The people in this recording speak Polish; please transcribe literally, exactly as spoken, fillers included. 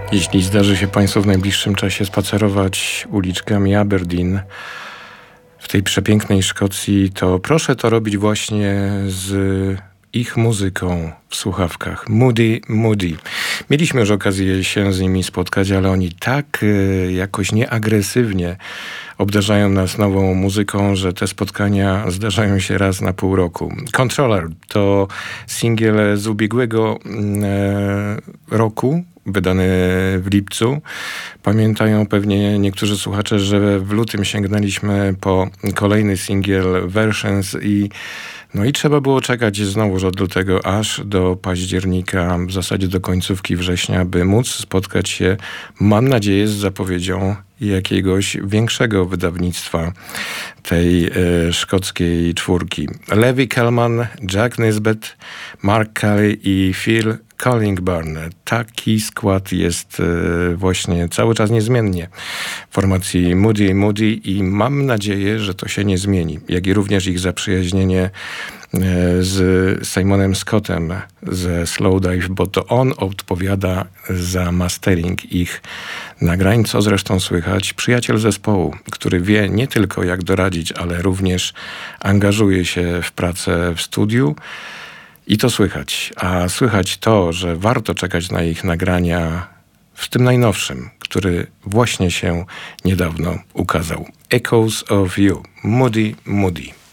Jeśli zdarzy się Państwu w najbliższym czasie spacerować uliczkami Aberdeen w tej przepięknej Szkocji, to proszę to robić właśnie z ich muzyką w słuchawkach. Moody Moody. Mieliśmy już okazję się z nimi spotkać, ale oni tak y, jakoś nieagresywnie obdarzają nas nową muzyką, że te spotkania zdarzają się raz na pół roku. Controller to singiel z ubiegłego y, roku, wydany w lipcu. Pamiętają pewnie niektórzy słuchacze, że w lutym sięgnęliśmy po kolejny singiel Versions i no i trzeba było czekać znowuż od lutego aż do października, w zasadzie do końcówki września, by móc spotkać się, mam nadzieję, z zapowiedzią jakiegoś większego wydawnictwa tej e, szkockiej czwórki. Levi Kellman, Jack Nisbet, Mark Kelly i Phil Collingburn. Taki skład jest e, właśnie cały czas niezmiennie w formacji Moody Moody i mam nadzieję, że to się nie zmieni. Jak i również ich zaprzyjaźnienie e, z Simonem Scottem ze Slowdive, bo to on odpowiada za mastering ich nagrań, co zresztą słychać. Przyjaciel zespołu, który wie nie tylko jak doradzić, ale również angażuje się w pracę w studiu. I to słychać. A słychać to, że warto czekać na ich nagrania w tym najnowszym, który właśnie się niedawno ukazał. Echoes of You, Moody Moody.